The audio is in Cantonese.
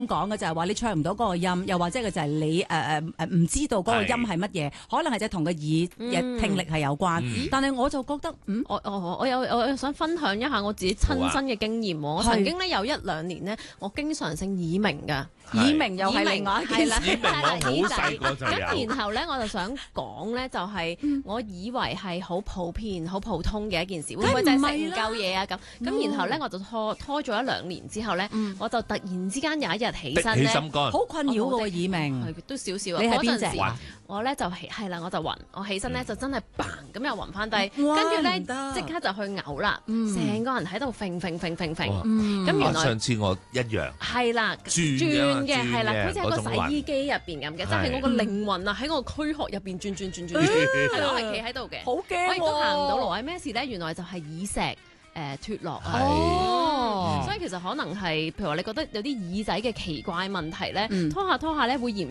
講嘅就係話你唱唔到嗰個音，又或者嘅就係你唔知道嗰個音係乜嘢，可能係就同個耳嘅聽力係有關。但係我就覺得， 我有想分享一下我自己親身嘅經驗喎。我曾經咧有1-2年咧，我經常性耳鳴㗎。 耳鳴又係另外一件事。 耳鳴我好細個就有。 咁然後咧，我就想講咧，就係我以為係好普遍、好普通嘅一件事，會唔會就係食唔夠嘢啊咁？咁然後咧，我就拖咗1-2年之後咧，我就突然之間有一日起身咧， 好困擾個耳鳴， 都少少。 你係邊隻？ 我咧就係啦，我就暈，我起身咧就真係嘭咁又暈翻低，跟住咧即刻就去嘔啦，成個人喺度揈。咁原來上次我一樣係啦，轉嘅係啦，好似喺個洗衣機入邊咁嘅，即係我個靈魂啊喺我軀殼入邊轉，係啦，我係企喺度嘅， 好驚， 我亦都行唔到路。係咩事咧？原來就係耳石脫落啊！所以其實可能係，譬如話你覺得有啲耳仔嘅奇怪問題咧，拖下咧會